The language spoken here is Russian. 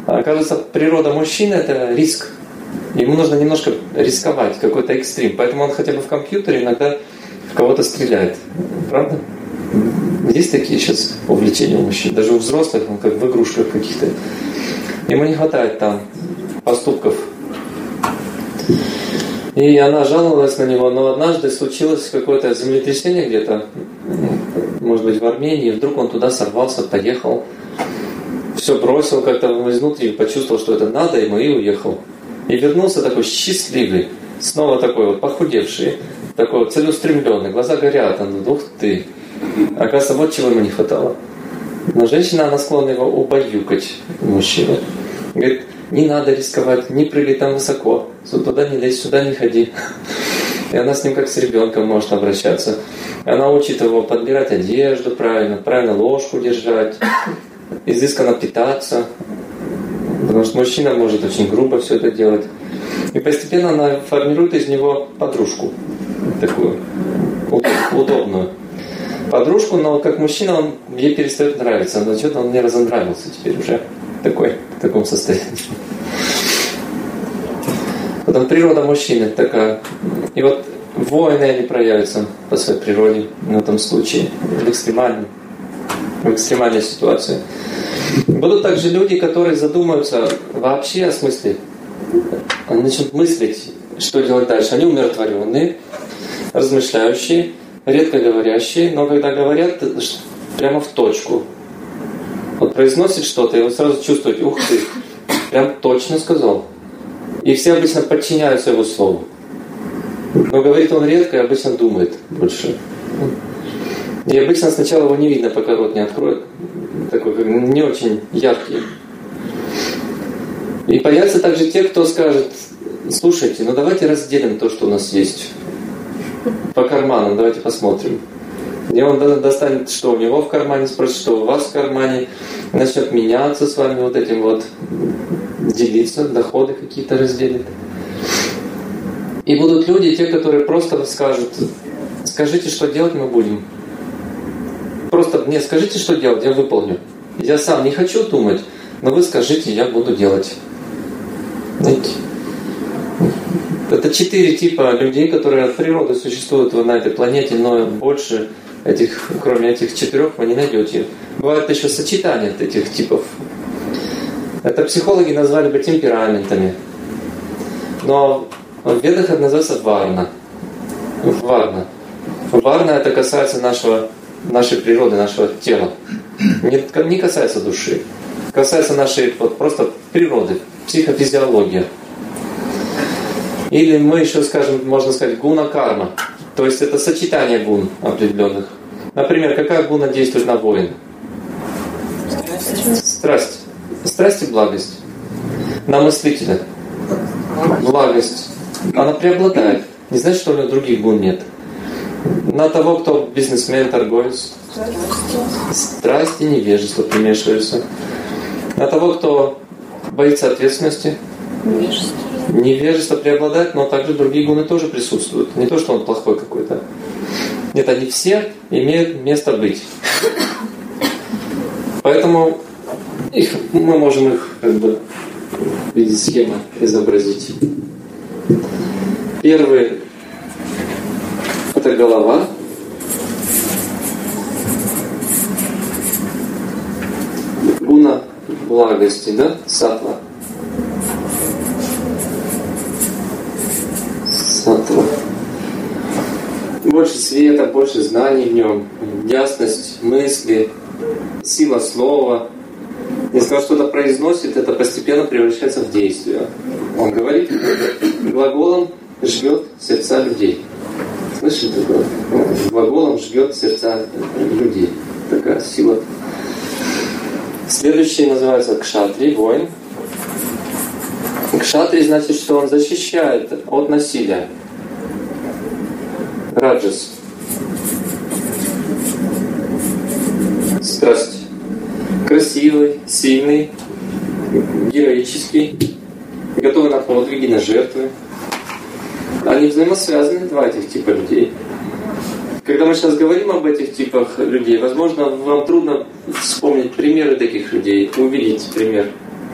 А оказывается, природа мужчины — это риск. Ему нужно немножко рисковать, какой-то экстрим. Поэтому он хотя бы в компьютере иногда в кого-то стреляет. Правда? Есть такие сейчас увлечения у мужчин. Даже у взрослых, он как в игрушках каких-то. Ему не хватает там поступков. И она жаловалась на него, но однажды случилось какое-то землетрясение где-то, может быть, в Армении, и вдруг он туда сорвался, поехал, все бросил как-то изнутри, почувствовал, что это надо ему, и уехал. И вернулся такой счастливый, снова такой вот похудевший, такой вот целеустремленный, глаза горят, он думает, ух ты. Оказывается, вот чего ему не хватало. Но женщина, она склонна его убаюкать, мужчину. Говорит, не надо рисковать, не прыгай там высоко, туда не лезь, сюда не ходи. И она с ним как с ребенком может обращаться. Она учит его подбирать одежду правильно, правильно ложку держать, изысканно питаться. Потому что мужчина может очень грубо все это делать. И постепенно она формирует из него подружку. Такую удобную. Подружку, но как мужчина он ей перестает нравиться. Но что-то он мне разонравился теперь уже. В таком состоянии. Потом природа мужчины такая. И вот воины они проявятся по своей природе в этом случае. В экстремальной ситуации. Будут также люди, которые задумаются вообще о смысле. Они начнут мыслить, что делать дальше. Они умиротворенные, размышляющие, редко говорящие, но когда говорят, прямо в точку. Вот произносит что-то, и вы сразу чувствуете, ух ты, прям точно сказал. И все обычно подчиняются его слову. Но говорит он редко и обычно думает больше. И обычно сначала его не видно, пока рот не откроет. Такой как не очень яркий. И появятся также те, кто скажет, слушайте, ну давайте разделим то, что у нас есть. По карманам, давайте посмотрим. И он достанет, что у него в кармане, спросит, что у вас в кармане, начнет меняться с вами вот этим вот, делиться, доходы какие-то разделит. И будут люди, те, которые просто скажут, скажите, что делать мы будем. Просто мне скажите, что делать, я выполню. Я сам не хочу думать, но вы скажите, я буду делать. Знаете? Это 4 типа людей, которые от природы существуют на этой планете, но больше этих, кроме этих 4, вы не найдете. Бывает еще сочетание этих типов. Это психологи назвали бы темпераментами. Но в ведах это называется варна. Варна это касается нашей природы, нашего тела. Не касается души. Касается нашей вот, просто природы, психофизиологии. Или мы еще скажем, можно сказать, гуна-карма. То есть это сочетание гун определенных. Например, какая гуна действует на воина? Страсть. Страсть и благость. На мыслителя. Благость. Она преобладает. Не значит, что у него других гун нет. На того, кто бизнесмен, торговец. Страсть и невежество примешиваются. На того, кто боится ответственности. Невежество преобладает, но также другие гуны тоже присутствуют. Не то, что он плохой какой-то. Нет, они все имеют место быть. Поэтому мы можем их как бы в виде схемы изобразить. Первый — это голова. Гуна благости, да? Саттва. Больше света, больше знаний в нем, ясность мысли, сила слова. Если он что-то произносит, это постепенно превращается в действие. Он говорит, глаголом жгет сердца людей. Слышите такое? Глаголом жгет сердца людей. Такая сила. Следующий называется кшатри, воин. Кшатри значит, что он защищает от насилия. Раджас. Страсть. Красивый, сильный, героический, готовый на подвиги, на жертвы. Они взаимосвязаны, два этих типа людей. Когда мы сейчас говорим об этих типах людей, возможно, вам трудно вспомнить примеры таких людей, увидеть пример.